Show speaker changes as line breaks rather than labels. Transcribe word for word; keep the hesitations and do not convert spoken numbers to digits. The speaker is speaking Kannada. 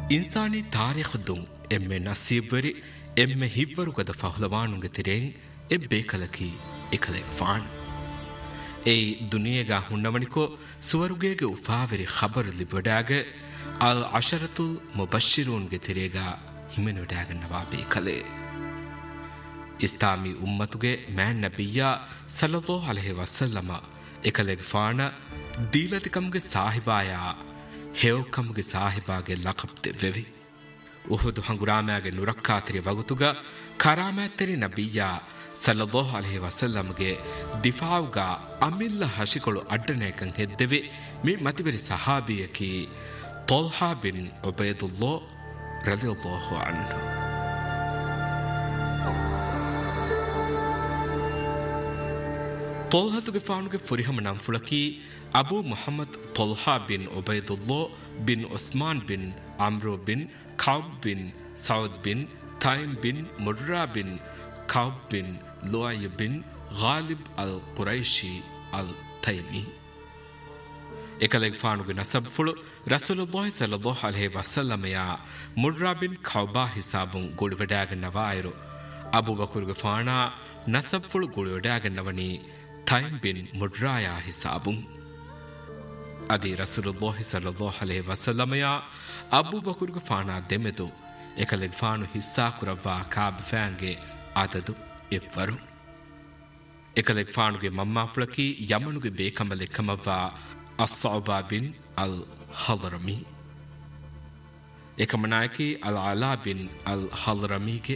ಇನ್ಸಾನಿ ತಾರೀಖುದ್ದುಂ ಎಮ್ಮೆ ನಸೀಬ್ವರಿ ಎಮ್ಮೆ ಹಿವ್ವರುಗದ ಫಹ್ಲವಾನುಗೆ ತಿರೆಂ ಎಬ್ಬೆ ಕಲಕಿ ಎಕಲೆ ಫಾನ್ ಏಯ್ ದುನಿಯೆಗ ಹುಣ್ಣವಣಿಕೋ ಸುವರುಗೇಗೆ ಉಫಾವೆರಿ ಖಬರು ಲಿಬಡಾಗ ಅಲ್ ಅಶರತುಲ್ ಮುಬಶ್ಶಿರೂನ್ಗೆ ತಿರೆಗ ಹಿಮೆನುಡಾಗ ನವಾಬೆ ಕಲೆ ಇಸ್ಲಾಮಿ ಉಮ್ಮತುಗೆ ಮ್ಯಾನ್ ನಬಿಯ ಸಲ್ಲಲ್ಲಾಹು ಅಲೈಹಿ ವಸಲ್ಲಮ ಎಕಲೆಗೆ ಫಾನ ದೀಲತಿಕಮ್ಗೆ ಸಾಹಿಬಾಯ ಹೇವಕಮ್ಗೆ ಸಾಹಿಬಾಗೆ ಲಖಬ್ದೆ ವೆವಿ ಉಹುದು ಹಂಗುರಾಮ್ಯಾಗೆ ನುರಕ್ಕಾತಿರಿ ವಗುತುಗ ಕರಾಮ್ಯಾತ್ತರಿ ನಬಿಯ ಸಲ್ಲಲ್ಲಾಹು ಅಲೈಹಿ ವಸಲ್ಲಮ್ಗೆ ದಿಫಾವ್ಗ ಅಮಿಲ್ಲ ಹಶಿಗಳು ಅಡ್ಡನೇಕಂ ಹೆದ್ದೆವೆ ಮಿ ಮತಿವೆರಿ ಸಹಾಬಿಯಕಿ ತೊಲ್ಹಾ bin Ubaidullah ರಲಿಯಲ್ಲಾಹು ಅನ್ಹು ತೊಲ್ಹತುಗೆ ಫಾನುಗೆ ಫುರಿಹಮ ನಂಫುಳಕಿ Abu Muhammad ತೊಲ್ಹಾ bin Ubaidullah bin Usman bin ಅಮ್ರೋ bin ಖೌಬ್ bin Saud bin ಥೈಮ್ bin Murrah bin ಖೌಬ್ bin ಲುಆಯ್ bin Ghalib ಅಲ್ ಕುರೈಶಿ ಅಲ್ ಥೈಮಿ ಎಕಲೆಗ್ ಫಾನುಗೆ ನಸಬ್ ಫುಳು ರಸೂಲುಲ್ಲಾಹಿ ಸಲ್ಲಲ್ಲಾಹು ಅಲೈಹಿ ವಸಲ್ಲಮಯ ಮುರ್ರಾ ಬಿನ್ ಖೌಬಾ ಹಿಸಾಬುಂ ಗುಳುವೆಡಾಗ ನವಾಯರು ಅಬೂಬಕರ್ಗೆ ಫಾನಾ ನಸಬ್ ಫುಳು ಗುಳುವೆಡಾಗ ನವನಿ ಥೈಮ್ ಬಿನ್ ಮುರ್ರಾಯ ಹಿಸಾಬುಂ ಅದಿ ರಸೂಲುಲ್ಲಾಹಿ ಸಲ್ಲಲ್ಲಾಹು ಅಲೈಹಿ ವಸಲ್ಲಮಯ ಅಬೂಬಕರ್ಗೆ ಫಾನಾ ದೆಮೆದು ಎಕಲೆಗ್ ಫಾನು ಹಿಸ್ಸಾ ಕುರವ್ವಾ ಕಾಬ್ ಫ್ಯಾಂಗೆ ಆದದು ಇವ್ವರು ಎಕಲೆಗ್ ಫಾನುಗೆ ಮಮ್ಮಾ ಫುಳಕಿ ಯಮನುಗೆ ಬೇಕಂಬಲೆ ಕಮವ್ವಾ ಅಸ್ಸಾಬಾ ಬಿನ್ ಅಲ್ ಹಲರಮಿ ಏಕಮನಾಯಕಿ ಅಲ್ ಅಲಾ ಬಿನ್ ಅಲ್ ಹಲರಮಿಗೆ